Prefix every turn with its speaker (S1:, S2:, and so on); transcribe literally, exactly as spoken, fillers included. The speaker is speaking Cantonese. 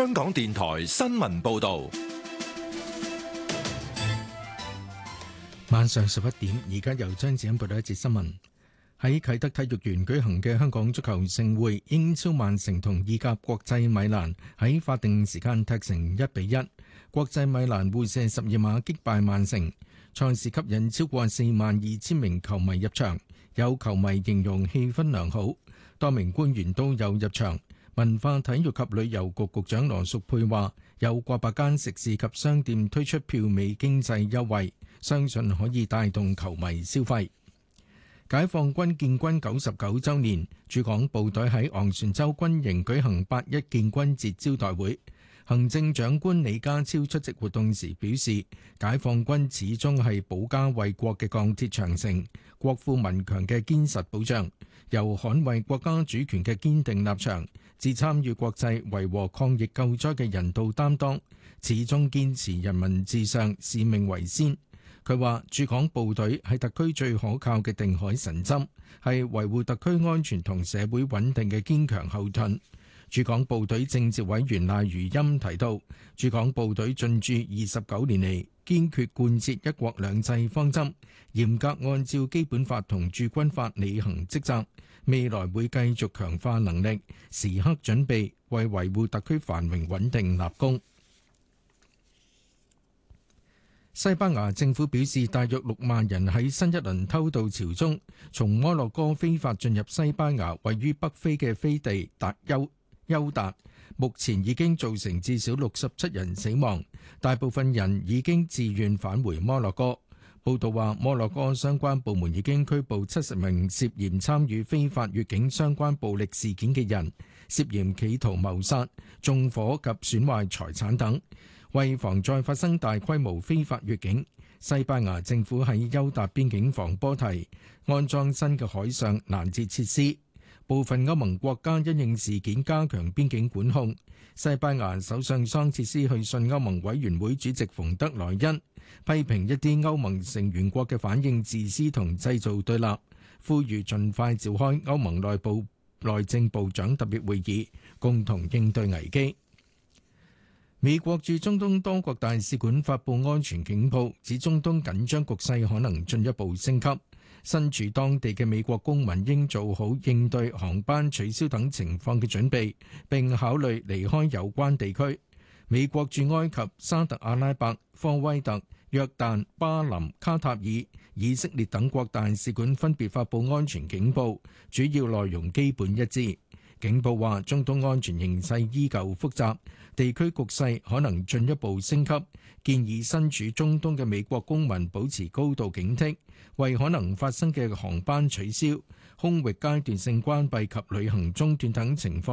S1: 香港電台新聞報道。
S2: 晚上十一點，而家由張子欣報道一節新聞。喺啟德體育園舉行嘅香港足球盛會，英超曼城同意甲國際米蘭喺法定時間踢成一比一。國際米蘭互射十二碼擊敗曼城，賽事吸引超過四萬二千名球迷入場。有球迷形容氣氛良好，多名官員都有入場。文化體育及旅遊局局長羅淑佩話，有過百間食肆及商店推出票尾經濟優惠，相信可以帶動球迷消費。解放軍建軍九十九週年，駐港部隊喺昂船洲軍營舉行八一建軍節招待會。行政長官李家超出席活動時表示，解放軍始終係保家衛國嘅鋼鐵長城，國富民強嘅堅實保障，由捍衛國家主權嘅堅定立場，至參與國際維和抗疫救災嘅人道擔當，始終堅持人民至上，使命為先。佢話駐港部隊係特區最可靠嘅定海神針，係維護特區安全同社會穩定嘅堅強後盾。駐港部隊政治委員賴如欽提到，駐港部隊進駐二十九年嚟，堅決貫徹一國兩制方針，嚴格按照基本法同駐軍法履行職責，未來會繼續強化能力，時刻準備為維護特區繁榮穩定立功。西班牙政府表示，大約六萬人喺新一輪偷渡潮中，從摩洛哥非法進入西班牙位於北非嘅飛地達休休達，目前已經造成至少六十七人死亡，大部分人已經自願返回摩洛哥。報道話，摩洛哥相關部門已經拘捕七十名涉嫌參與非法越境相關暴力事件嘅人，涉嫌企圖謀殺、縱火及損壞財產等。為防再發生大規模非法越境，西班牙政府喺休達邊境防波堤安裝新嘅海上攔截設施。部分歐盟國家因應事件加強邊境管控。西班牙首相桑切斯去信歐盟委員會主席馮德萊恩，批評一啲歐盟成員國嘅反應自私同製造對立，呼籲盡快召開歐盟內部內政部長特別會議，共同應對危機。美國駐中東多國大使館發布安全警報，指中東緊張局勢可能進一步升級。身處當地嘅美國公民應做好應對航班取消等情況嘅準備，並考慮離開有關地區。美國駐埃及、沙特阿拉伯、科威特、約旦、巴林、卡塔爾、以色列等國大使館分別發布安全警報，主要內容基本一致。警報話，中東安全形勢依舊複雜，地區局勢可能進一步升級，建議身處中東嘅美國公民保持高度警惕，為可能發生嘅航班取消、空域階段性關閉及旅行中斷等情況